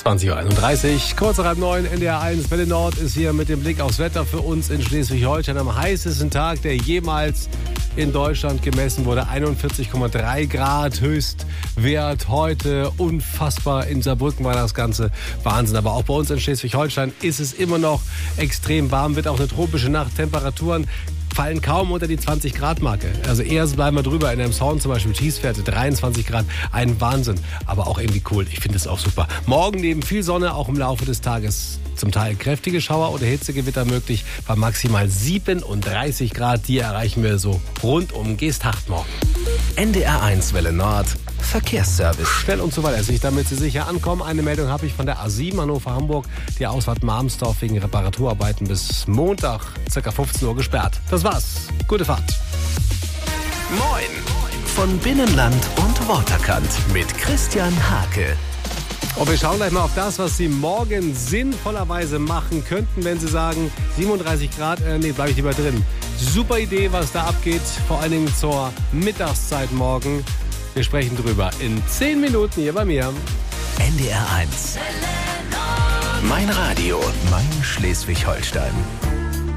20.31 Uhr, kurz nach halb 9, NDR 1, Welle Nord ist hier mit dem Blick aufs Wetter für uns in Schleswig-Holstein am heißesten Tag, der jemals in Deutschland gemessen wurde. 41,3 Grad Höchstwert heute. Unfassbar. In Saarbrücken war das Ganze Wahnsinn. Aber auch bei uns in Schleswig-Holstein ist es immer noch extrem warm. Wird auch eine tropische Nacht. Temperaturen fallen kaum unter die 20 Grad Marke. Also eher bleiben wir drüber. In Elmshorn zum Beispiel Tiefstwerte 23 Grad. Ein Wahnsinn. Aber auch irgendwie cool. Ich finde es auch super. Morgen neben viel Sonne auch im Laufe des Tages zum Teil kräftige Schauer oder Hitzegewitter möglich. Bei maximal 37 Grad. Die erreichen wir so rund um Geesthacht morgen. NDR 1 Welle Nord. Verkehrsservice. Schnell und zuverlässig, damit Sie sicher ankommen. Eine Meldung habe ich von der A7 Hannover-Hamburg. Die Ausfahrt Marmsdorf wegen Reparaturarbeiten bis Montag ca. 15 Uhr gesperrt. Das war's. Gute Fahrt. Moin. Von Binnenland und Waterkant mit Christian Hake. Und wir schauen gleich mal auf das, was Sie morgen sinnvollerweise machen könnten, wenn Sie sagen, 37 Grad, bleibe ich lieber drin. Super Idee, was da abgeht, vor allen Dingen zur Mittagszeit morgen. Wir sprechen drüber in 10 Minuten hier bei mir. NDR 1. Mein Radio, mein Schleswig-Holstein.